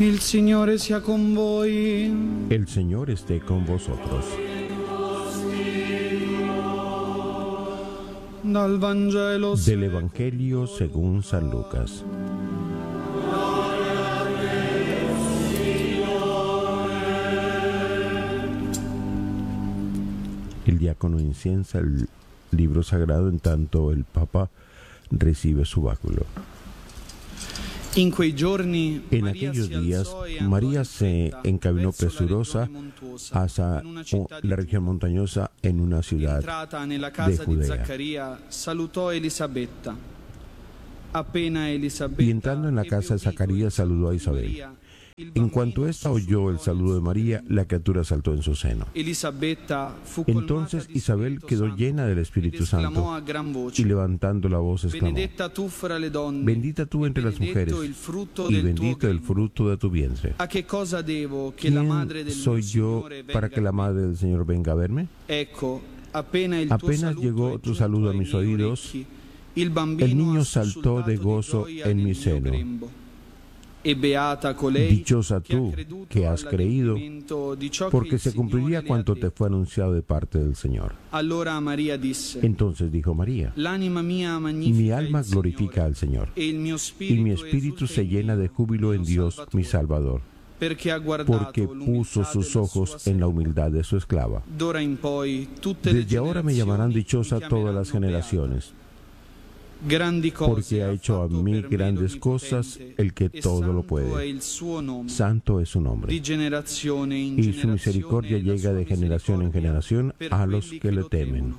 Il Signore sia con voi. El Señor esté con vosotros. Dal Vangelo Del Evangelio según San Lucas. El diácono inciensa el libro sagrado en tanto el Papa recibe su báculo. En aquellos días, María se encaminó presurosa hacia la región montañosa en una ciudad de Judea. Y entrando en la casa de Zacarías, saludó a Isabel. En cuanto ésta oyó el saludo de María, la criatura saltó en su seno. Entonces Isabel quedó llena del Espíritu Santo y levantando la voz exclamó: Bendita tú entre las mujeres y bendito el fruto de tu vientre. ¿Quién soy yo para que la madre del Señor venga a verme? Apenas llegó tu saludo a mis oídos, el niño saltó de gozo en mi seno. Dichosa tú que has creído, porque se cumpliría cuanto te fue anunciado de parte del Señor. Entonces dijo María: Mi alma glorifica al Señor, y mi espíritu se llena de júbilo en Dios mi Salvador, porque puso sus ojos en la humildad de su esclava. Desde ahora me llamarán dichosa todas las generaciones, porque ha hecho a mí grandes cosas el que todo lo puede. Santo es su nombre, y su misericordia llega de generación en generación a los que le temen.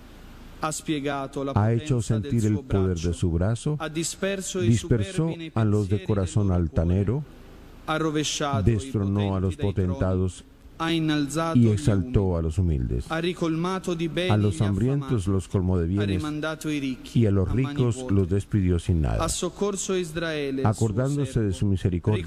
Ha hecho sentir el poder de su brazo, dispersó a los de corazón altanero, destronó a los potentados y exaltó a los humildes. A los hambrientos los colmó de bienes y a los ricos los despidió sin nada. Acordándose de su misericordia,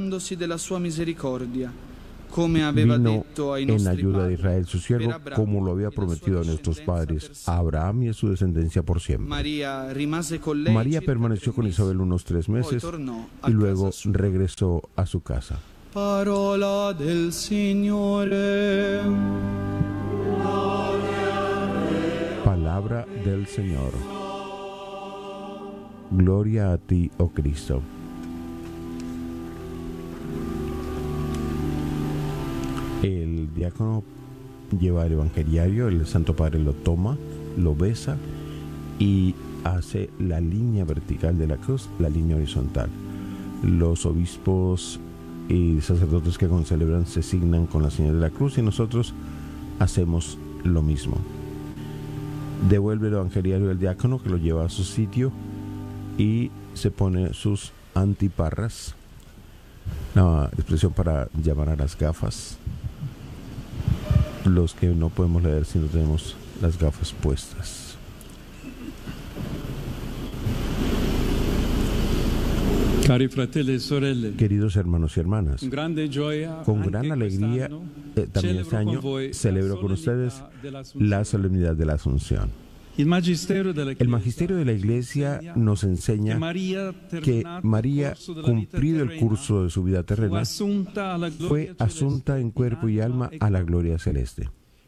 vino en ayuda de Israel su siervo, como lo había prometido a nuestros padres, a Abraham y a su descendencia por siempre. María permaneció con Isabel unos 3 meses y luego regresó a su casa. Parola del Signore. Palabra del Señor. Gloria a ti, oh Cristo. El diácono lleva el evangeliario, el Santo Padre lo toma, lo besa y hace la línea vertical de la cruz, la línea horizontal. Los obispos y sacerdotes que concelebran se signan con la señal de la cruz y nosotros hacemos lo mismo. Devuelve el evangeliario del diácono, que lo lleva a su sitio y se pone sus antiparras, la expresión para llamar a las gafas, los que no podemos leer si no tenemos las gafas puestas. Cari fratelli e sorelle, queridos hermanos y hermanas, con gran alegría también este año celebro con ustedes la solemnidad de la Asunción. El magisterio de la Iglesia nos enseña que María, cumplido el curso de su vida terrena, fue asunta en cuerpo y alma a la gloria celeste.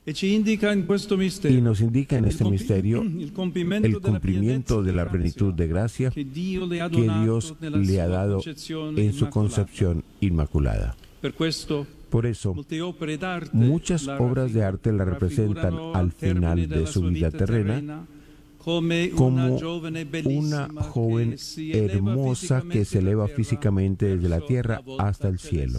Y nos indica en este misterio el cumplimiento de la plenitud de gracia que Dios le ha dado en su concepción inmaculada. Por eso, muchas obras de arte la representan al final de su vida terrena como una joven hermosa que se eleva físicamente desde la tierra hasta el cielo.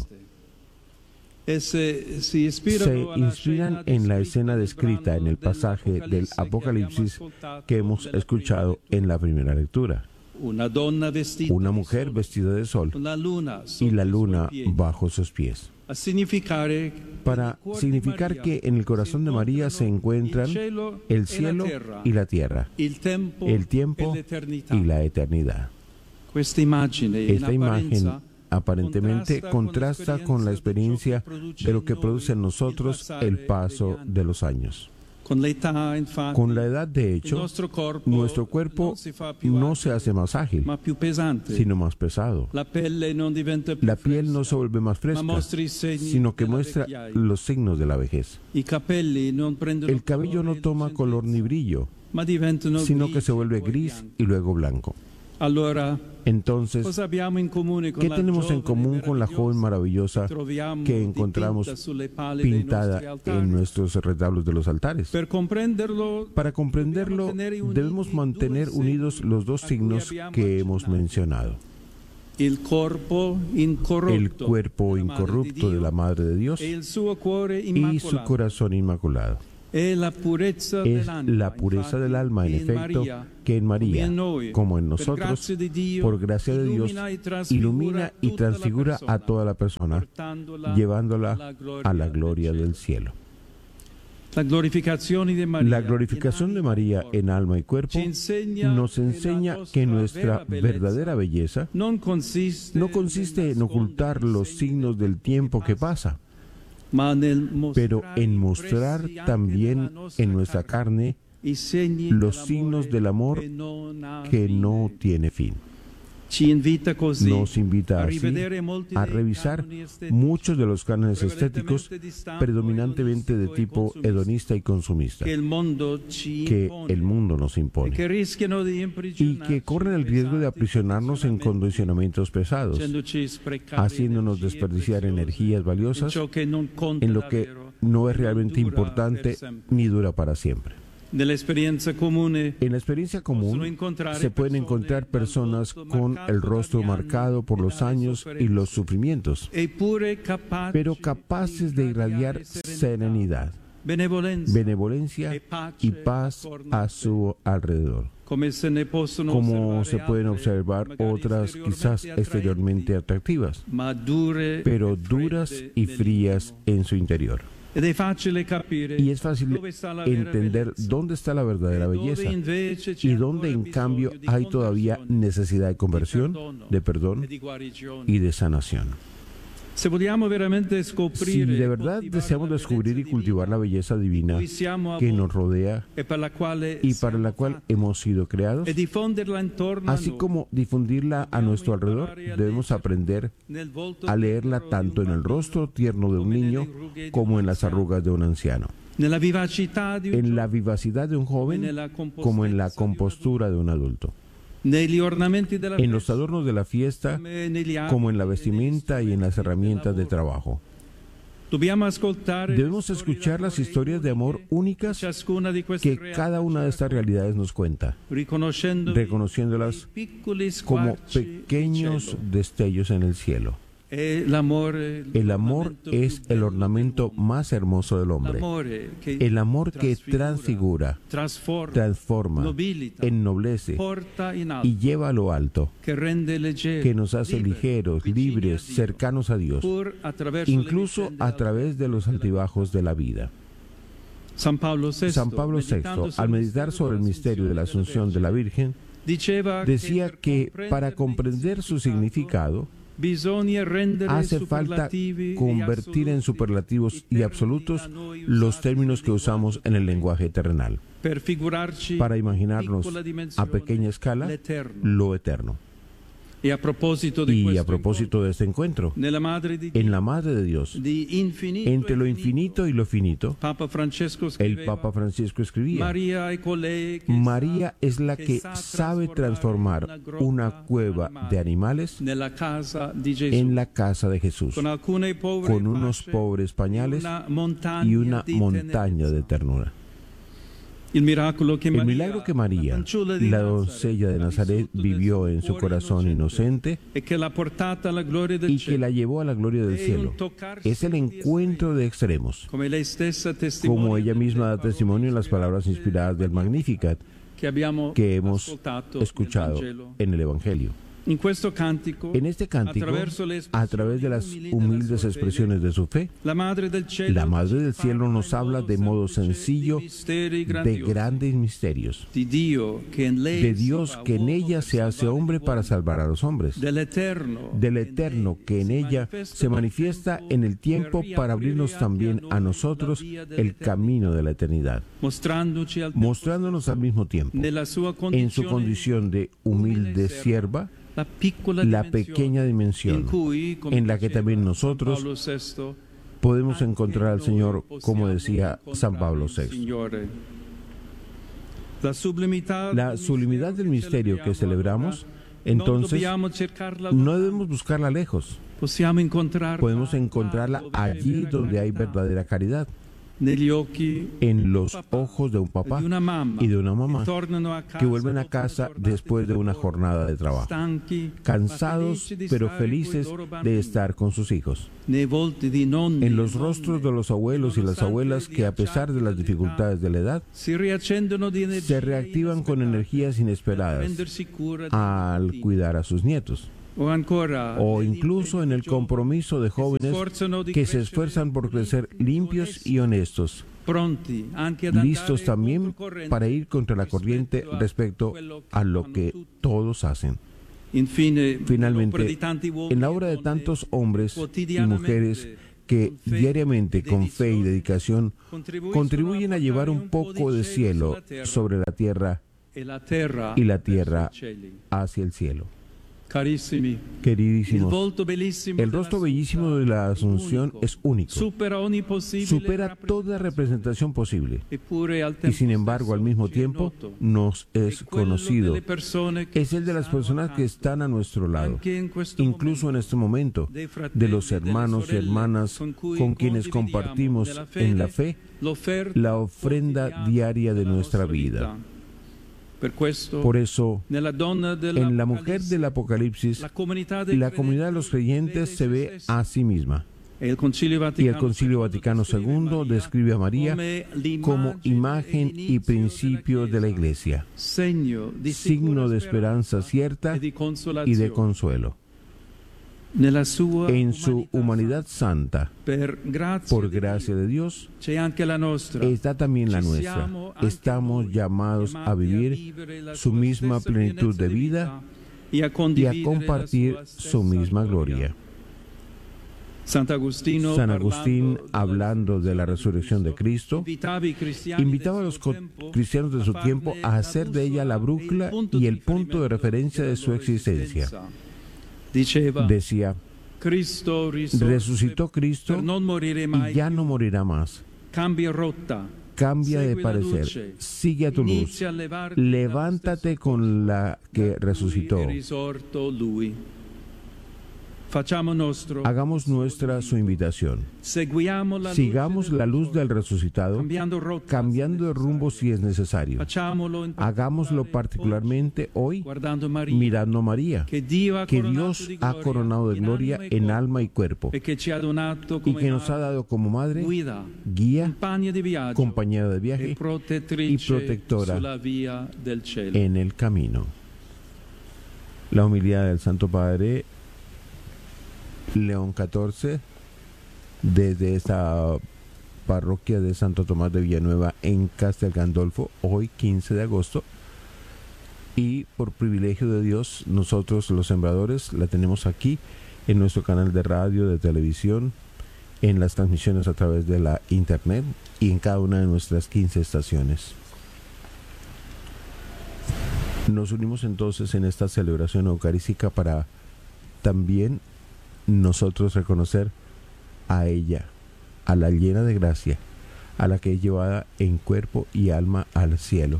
Se inspiran en la escena descrita en el pasaje del Apocalipsis que hemos escuchado en la primera lectura. Una mujer vestida de sol y la luna bajo sus pies, para significar que en el corazón de María se encuentran el cielo y la tierra, el tiempo y la eternidad. Esta imagen aparentemente contrasta con la experiencia de lo que produce en nosotros el paso de los años. Con la edad, de hecho, nuestro cuerpo no se hace más ágil, sino más pesado. La piel no se vuelve más fresca, sino que muestra los signos de la vejez. El cabello no toma color ni brillo, sino que se vuelve gris y luego blanco. Entonces, ¿qué tenemos en común con la joven maravillosa que encontramos pintada en nuestros retablos de los altares? Para comprenderlo, debemos mantener unidos los dos signos que hemos mencionado. El cuerpo incorrupto de la Madre de Dios y su corazón inmaculado. Es la pureza del alma, en efecto, que en María, como en nosotros, por gracia de Dios, ilumina y transfigura a toda la persona, llevándola a la gloria del cielo. La glorificación de María en alma y cuerpo nos enseña que nuestra verdadera belleza no consiste en ocultar los signos del tiempo que pasa, pero en mostrar también en nuestra carne los signos del amor que no tiene fin. Nos invita así a revisar muchos de los cánones estéticos predominantemente de tipo hedonista y consumista que el mundo nos impone y que corren el riesgo de aprisionarnos en condicionamientos pesados, haciéndonos desperdiciar energías valiosas en lo que no es realmente importante ni dura para siempre. En la experiencia común se pueden encontrar personas con el rostro marcado por los años y los sufrimientos, pero capaces de irradiar serenidad, benevolencia y paz a su alrededor. Como se pueden observar otras quizás exteriormente atractivas, pero duras y frías en su interior. Y es fácil entender dónde está la verdadera belleza y dónde en cambio hay todavía necesidad de conversión, de perdón y de sanación. Si de verdad deseamos descubrir y cultivar la belleza divina que nos rodea y para la cual hemos sido creados, así como difundirla a nuestro alrededor, debemos aprender a leerla tanto en el rostro tierno de un niño como en las arrugas de un anciano, en la vivacidad de un joven como en la compostura de un adulto, en los adornos de la fiesta como en la vestimenta y en las herramientas de trabajo. Debemos escuchar las historias de amor únicas que cada una de estas realidades nos cuenta, reconociéndolas como pequeños destellos en el cielo. El amor es el ornamento más hermoso del hombre. El amor que transfigura, transforma, ennoblece y lleva a lo alto, que nos hace ligeros, libres, cercanos a Dios, incluso a través de los altibajos de la vida. San Pablo VI, al meditar sobre el misterio de la Asunción de la Virgen, decía que para comprender su significado, hace falta convertir en superlativos y absolutos los términos que usamos en el lenguaje terrenal, para imaginarnos a pequeña escala lo eterno. Y a propósito de este encuentro, en la Madre de Dios, entre lo infinito y lo finito, el Papa Francisco escribía: María es la que sabe transformar una cueva de animales en la casa de Jesús, con unos pobres pañales y una montaña de ternura. El milagro que María, la doncella de Nazaret, vivió en su corazón inocente y que la llevó a la gloria del cielo es el encuentro de extremos, como ella misma da testimonio en las palabras inspiradas del Magnificat que hemos escuchado en el Evangelio. En este cántico, a través de las humildes expresiones de su fe, la Madre del Cielo nos habla de modo sencillo de grandes misterios, de Dios que en ella se hace hombre para salvar a los hombres, del Eterno que en ella se manifiesta en el tiempo para abrirnos también a nosotros el camino de la eternidad, mostrándonos al mismo tiempo, en su condición de humilde sierva, la pequeña dimensión en la que también nosotros podemos encontrar al Señor, como decía San Pablo VI. La sublimidad del misterio que celebramos, entonces, no debemos buscarla lejos. Podemos encontrarla allí donde hay verdadera caridad, en los ojos de un papá y de una mamá que vuelven a casa después de una jornada de trabajo, cansados pero felices de estar con sus hijos, en los rostros de los abuelos y las abuelas que, a pesar de las dificultades de la edad, se reactivan con energías inesperadas al cuidar a sus nietos, o incluso en el compromiso de jóvenes que se esfuerzan por crecer limpios y honestos, listos también para ir contra la corriente respecto a lo que todos hacen. Finalmente, en la obra de tantos hombres y mujeres que diariamente, con fe y dedicación, contribuyen a llevar un poco de cielo sobre la tierra y la tierra hacia el cielo. Queridísimos, el rostro bellísimo de la Asunción es único, supera toda representación posible, y sin embargo al mismo tiempo nos es conocido. Es el de las personas que están a nuestro lado, incluso en este momento, de los hermanos y hermanas con quienes compartimos en la fe la ofrenda diaria de nuestra vida. Por eso, en la mujer del Apocalipsis, la comunidad de los creyentes se ve a sí misma. Y el Concilio Vaticano II describe a María como imagen y principio de la Iglesia, signo de esperanza cierta y de consuelo. En su humanidad santa, por gracia de Dios, está también la nuestra. Estamos llamados a vivir su misma plenitud de vida y a compartir su misma gloria. San Agustín, hablando de la resurrección de Cristo, invitaba a los cristianos de su tiempo a hacer de ella la brújula y el punto de referencia de su existencia. Decía: resucitó Cristo y ya no morirá más. Cambia de parecer, sigue a tu luz, levántate con la que resucitó. Hagamos nuestra su invitación. Sigamos la luz del resucitado, cambiando de rumbo si es necesario. Hagámoslo particularmente hoy, mirando a María, que Dios ha coronado de gloria en alma y cuerpo, y que nos ha dado como madre, guía, compañera de viaje y protectora en el camino. La homilía del Santo Padre León XIV, desde esta parroquia de Santo Tomás de Villanueva en Castel Gandolfo, hoy 15 de agosto. Y por privilegio de Dios, nosotros los sembradores la tenemos aquí en nuestro canal de radio, de televisión, en las transmisiones a través de la internet y en cada una de nuestras 15 estaciones. Nos unimos entonces en esta celebración eucarística para también nosotros reconocer a ella, a la llena de gracia, a la que es llevada en cuerpo y alma al cielo,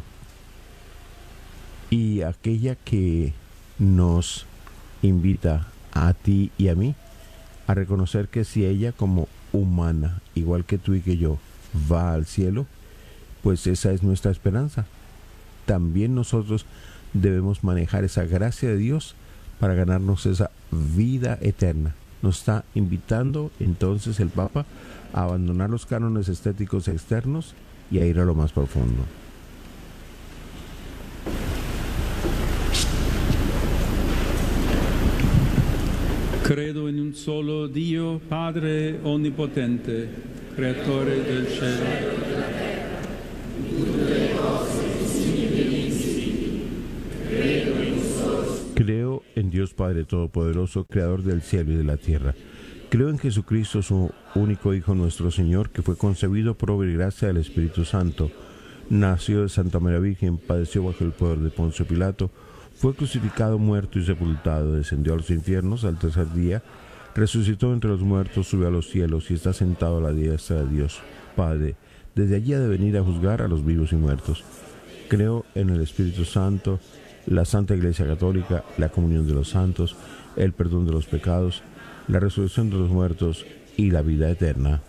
y aquella que nos invita a ti y a mí a reconocer que si ella, como humana, igual que tú y que yo, va al cielo, pues esa es nuestra esperanza. También nosotros debemos manejar esa gracia de Dios para ganarnos esa vida eterna. Nos está invitando entonces el Papa a abandonar los cánones estéticos externos y a ir a lo más profundo. Credo in un solo Dio, Padre onnipotente, creatore del cielo e della terra, di tutte le cose visibili e invisibili. Credo in un solo. Creo en Dios Padre Todopoderoso, creador del cielo y de la tierra. Creo en Jesucristo, su único Hijo, nuestro Señor, que fue concebido por obra y gracia del Espíritu Santo. Nació de Santa María Virgen, padeció bajo el poder de Poncio Pilato, fue crucificado, muerto y sepultado, descendió a los infiernos, al tercer día resucitó entre los muertos, subió a los cielos y está sentado a la diestra de Dios Padre. Desde allí ha de venir a juzgar a los vivos y muertos. Creo en el Espíritu Santo, la Santa Iglesia Católica, la comunión de los santos, el perdón de los pecados, la resurrección de los muertos y la vida eterna.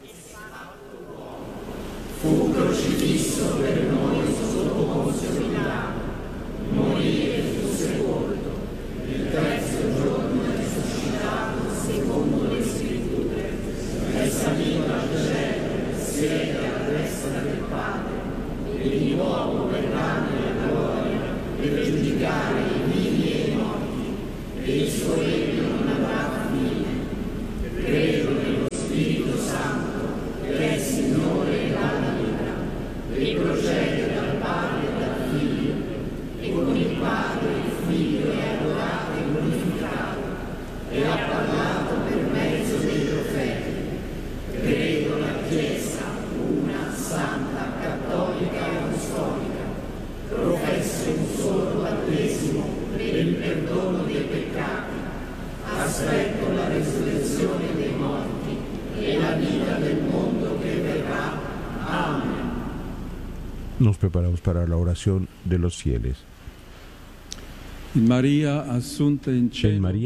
Fu crocifisso per noi sotto Ponzio Pilato, morì e fu sepolto, il terzo giorno è risuscitato secondo le Scritture, è salito al cielo, siede alla destra del Padre, e di nuovo verrà nella gloria per giudicare i vivi e i morti, e il suo regno non avrà fine. Credo nello Spirito Santo, che è Signore e dà vita, e procede dal Padre e dal Figlio, e con il Padre e il Figlio è adorato e glorificato, e ha parlato per mezzo dei profeti. Credo la Chiesa, una, santa, cattolica e apostolica, professo un solo battesimo per il perdono dei peccati, aspetto la resurrezione dei morti e la vita del mondo che verrà. Amén. Nos preparamos para la oración de los fieles. En María asunta al cielo, la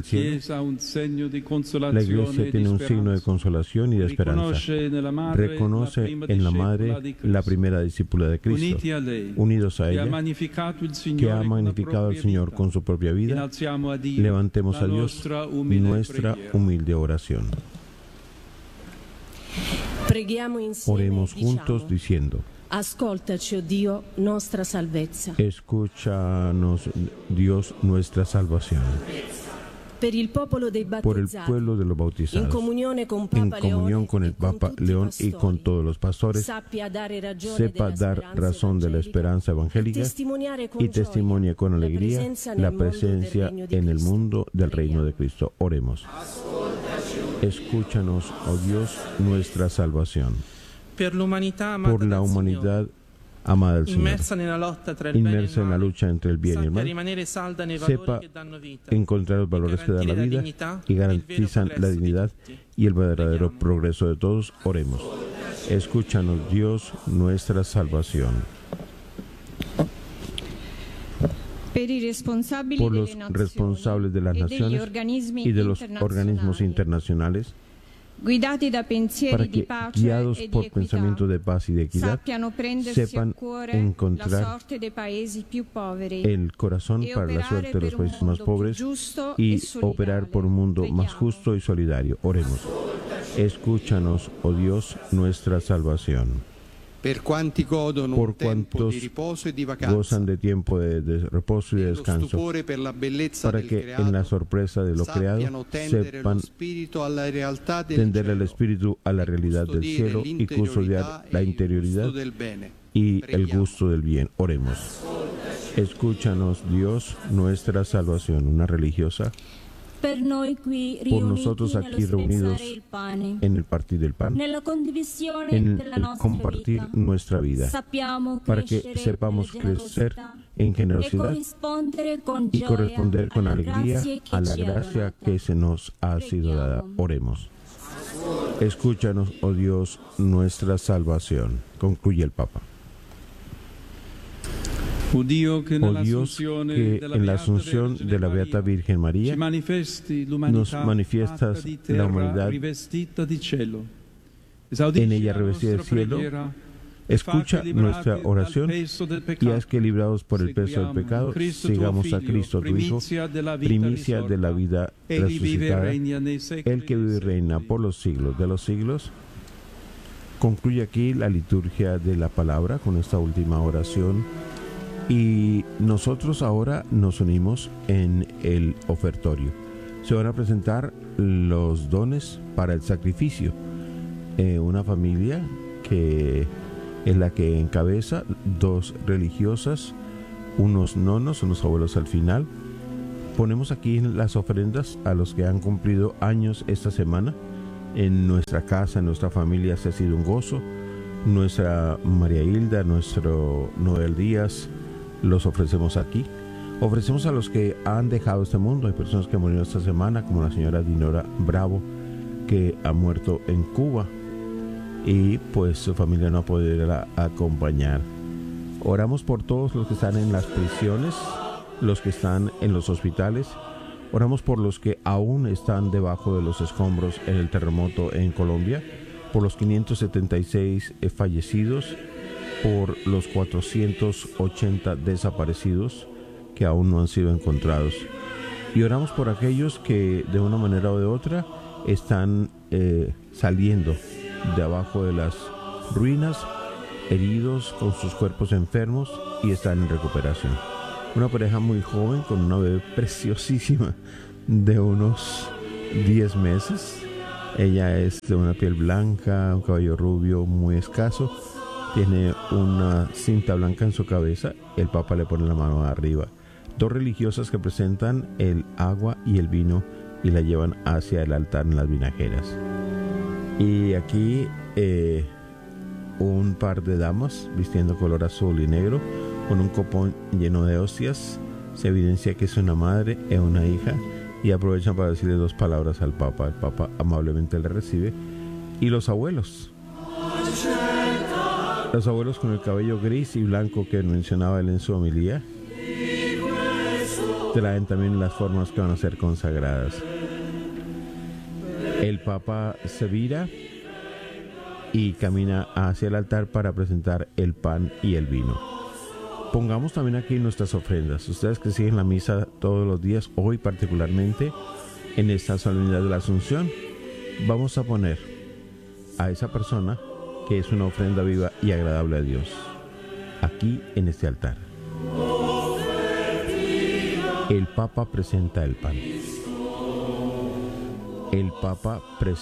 Iglesia tiene un signo de consolación y de esperanza. Reconoce en la Madre la primera discípula de Cristo, unidos a ella, que ha magnificado al Señor con su propia vida. Levantemos a Dios nuestra humilde oración. Oremos juntos diciendo: Ascoltaci, oh Dio, nostra salvezza. Escúchanos, Dios, nuestra salvación. Per il popolo dei Por el battezzati, pueblo de los bautizados, in comunione con en Papa comunión Leone con el e con Papa tutti i León y pastori, con todos los pastores, sappia dare ragione sepa della dar speranza razón de la evangelica, esperanza evangélica testimoniare con y testimonia con gioia alegría la presencia en el mundo del reino de Cristo. Oremos. Escúchanos, oh Dios, nuestra salvación. Por la humanidad amada del Señor, inmersa en la lucha entre el bien y el mal, sepa encontrar los valores que dan la vida y garantizan la dignidad y el verdadero progreso de todos. Oremos. Escúchanos, Dios, nuestra salvación. Por los responsables de las naciones y de los organismos internacionales, para que, guiados por pensamientos de paz y de equidad, sepan encontrar el corazón para la suerte de los países más pobres y operar por un mundo más justo y solidario. Oremos. Escúchanos, oh Dios, nuestra salvación. Por cuantos gozan de tiempo de reposo y de descanso, para que en la sorpresa de lo creado sepan tender el espíritu a la realidad del cielo y custodiar la interioridad y el gusto del bien. Oremos. Escúchanos, Dios, nuestra salvación. Una religiosa. Por nosotros aquí reunidos en el partir del pan, en el compartir nuestra vida, para que sepamos crecer en generosidad y corresponder con alegría a la gracia que se nos ha sido dada. Oremos. Escúchanos, oh Dios, nuestra salvación. Concluye el Papa. Oh Dios, que en la asunción de la Beata Virgen María nos manifiestas la humanidad en ella revestida del cielo. Escucha nuestra oración y haz que, librados por el peso del pecado, sigamos a Cristo, tu Hijo, primicia de la vida resucitada, el que vive y reina por los siglos de los siglos. Concluye aquí la liturgia de la palabra con esta última oración. Y nosotros ahora nos unimos en el ofertorio. se van a presentar los dones para el sacrificio. Una familia que es la que encabeza, 2 religiosas, unos nonos, unos abuelos al final. Ponemos aquí las ofrendas a los que han cumplido años esta semana. En nuestra casa, en nuestra familia, se ha sido un gozo. Nuestra María Hilda, nuestro Noel Díaz, los ofrecemos aquí. Ofrecemos a los que han dejado este mundo. Hay personas que murieron esta semana, como la señora Dinora Bravo, que ha muerto en Cuba y pues su familia no ha podido acompañar. Oramos por todos los que están en las prisiones, los que están en los hospitales. Oramos por los que aún están debajo de los escombros en el terremoto en Colombia, por los 576 fallecidos, por los 480 desaparecidos que aún no han sido encontrados. Y oramos por aquellos que de una manera o de otra están saliendo de abajo de las ruinas, heridos, con sus cuerpos enfermos y están en recuperación. Una pareja muy joven con una bebé preciosísima de unos 10 meses. Ella es de una piel blanca, un cabello rubio muy escaso. Tiene una cinta blanca en su cabeza. El Papa le pone la mano arriba. 2 religiosas que presentan el agua y el vino y la llevan hacia el altar en las vinajeras. Y aquí un par de damas vistiendo color azul y negro con un copón lleno de hostias. Se evidencia que es una madre y una hija, y aprovechan para decirle 2 palabras al Papa. El Papa amablemente le recibe. Y los abuelos con el cabello gris y blanco que mencionaba él en su homilía, traen también las formas que van a ser consagradas. El Papa se vira y camina hacia el altar para presentar el pan y el vino. Pongamos también aquí nuestras ofrendas. Ustedes que siguen la misa todos los días, hoy particularmente en esta solemnidad de la Asunción, vamos a poner a esa persona que es una ofrenda viva y agradable a Dios aquí en este altar. El Papa presenta el pan. El Papa presenta